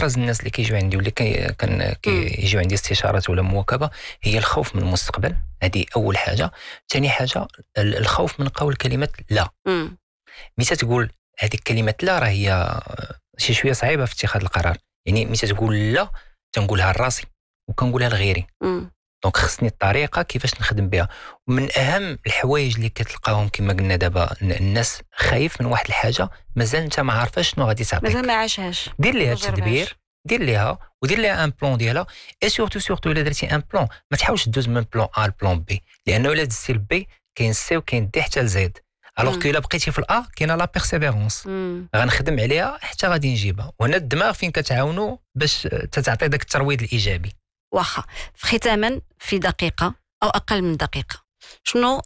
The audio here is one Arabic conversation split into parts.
ابرز الناس اللي كيجيو عندي ولا كيجيو عندي استشارات ولا مواكبه هي الخوف من المستقبل. هذه اول حاجه. ثاني حاجه الخوف من قول كلمه لا. متى تقول هذه كلمه لا راه هي شي شويه صعيبه في اتخاذ القرار. يعني متى تقول لا تنقولها لراسي وكنقولها لغيري. دونك خصني الطريقه كيفاش نخدم بها. ومن اهم الحوايج اللي كتلقاهم كما قلنا دابا الناس خايف من واحد الحاجه مازال انت ما عارفاش شنو غادي تعطيك، مازال ما عاشهاش. دير ليها التدبير، دير ليها ودير ليها ان بلان ديالها. اي سورتو الا درتي ان بلان ما تحاولش تدوز من بلان ا لبلان بي، لانه الا دزتي لبي كاين سي وكاين دي حتى لزيد. الوغ كو الا بقيتي في الا كاينه لا بيرسيفيرونس غنخدم عليها حتى غادي نجيبها. وهنا الدماغ فين كتعاونوا باش تتعطي داك الترويض الايجابي. واخا ختاما في دقيقه او اقل من دقيقه، شنو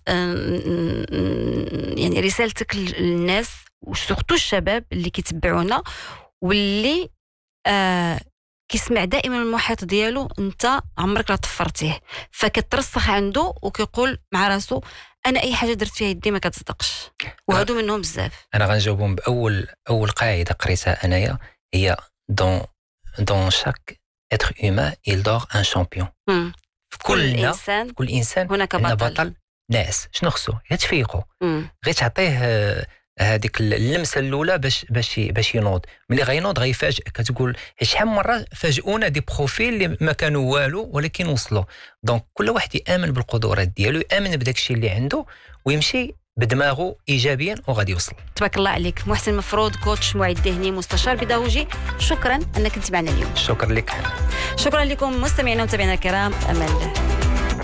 يعني رسالتك للناس وسورتو الشباب اللي كيتبعونا واللي كيسمع دائما المحيط ديالو انت عمرك لا طفرتيه فكترسخ عنده وكيقول مع راسو انا اي حاجه درت فيها يدي ما كتصدقش، وهادو منهم بزاف. انا غنجاوبهم باول قاعده قريتها انايا هي دون شاك être humain il dort un champion. في كل انسان هناك بطل ناعس. شنو خصو؟ يتفيقوا، غير تعطيه هذيك اللمسه الاولى باش ينوض. ملي غينوض غيفاجئ. كتقول شحال من مره فاجئونا دي بروفيل اللي ما كانوا والو ولكن وصلوا. دونك كل واحد يامن بالقدرات ديالو، يامن بداك الشيء اللي عنده ويمشي بدماغه ايجابيا وغادي يوصل. تبارك الله عليك. محسن مفروض، كوتش معد ذهني، مستشار بداوجي، شكرا انك كنت معنا اليوم. شكرا لك. شكرا لكم مستمعينا ومتابعينا الكرام. امان الله.